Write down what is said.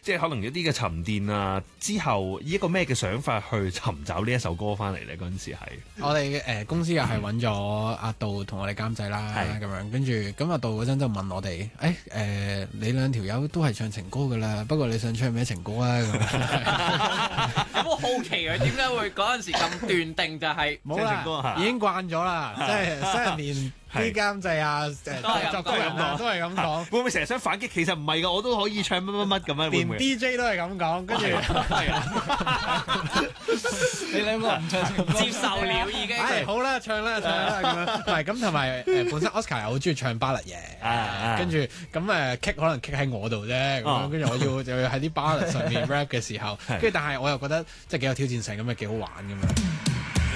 即係可能一啲嘅沉澱啊，之後以一個咩嘅想法去尋找呢一首歌翻嚟咧？嗰陣時係我哋公司又係揾咗阿杜同我哋監製啦，咁樣跟住咁阿杜嗰陣就問我哋，你兩條友都係唱情歌噶啦，不過你想唱咩情歌啊？ 有冇好奇佢點解會嗰陣時咁斷定就係冇啦，已經慣咗啦，即係新人年啲監製啊，作曲人啊都係咁講。 會唔會成日想反擊？其實唔係噶，我都可以唱乜乜乜咁樣。 連 DJ 都係咁講，跟住你兩個唔唱情歌， 接受了已經。 好啦，唱啦咁樣。唔係咁，同埋本身 Oscar 又好中意唱巴勒嘢，跟住咁kick 可能 kick 喺我度啫，咁樣跟住我就要喺啲巴勒上面 rap 嘅時候，跟住但係我又覺得即係幾有挑戰性，咁咪幾好玩咁樣。